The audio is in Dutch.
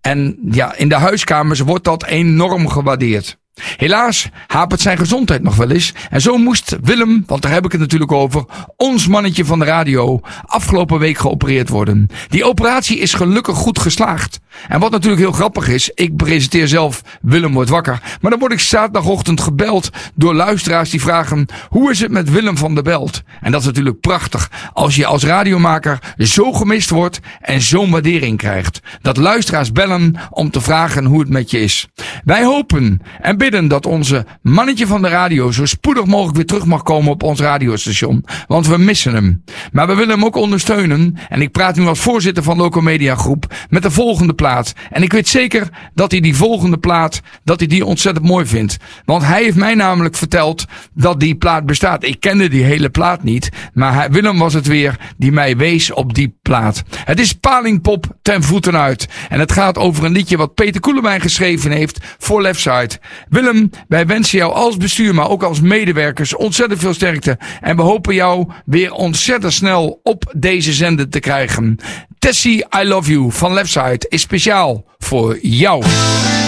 En ja, in de huiskamers wordt dat enorm gewaardeerd. Helaas hapert zijn gezondheid nog wel eens. En zo moest Willem, want daar heb ik het natuurlijk over, ons mannetje van de radio, afgelopen week geopereerd worden. Die operatie is gelukkig goed geslaagd. En wat natuurlijk heel grappig is, ik presenteer zelf Willem wordt wakker. Maar dan word ik zaterdagochtend gebeld door luisteraars die vragen, hoe is het met Willem van der Belt? En dat is natuurlijk prachtig als je als radiomaker zo gemist wordt en zo'n waardering krijgt. Dat luisteraars bellen om te vragen hoe het met je is. Wij hopen en bidden dat onze mannetje van de radio zo spoedig mogelijk weer terug mag komen op ons radiostation. Want we missen hem. Maar we willen hem ook ondersteunen. En ik praat nu als voorzitter van Locomedia Groep met de volgende plaat. En ik weet zeker dat hij die volgende plaat, dat hij die ontzettend mooi vindt. Want hij heeft mij namelijk verteld dat die plaat bestaat. Ik kende die hele plaat niet. Maar Willem was het weer die mij wees op die plaat. Het is Palingpop ten voeten uit. En het gaat over een liedje wat Peter Koelewijn geschreven heeft voor Leftside. Willem, wij wensen jou als bestuur, maar ook als medewerkers ontzettend veel sterkte. En we hopen jou weer ontzettend snel op deze zender te krijgen. Tessie, I Love You van Leftside is speciaal voor jou.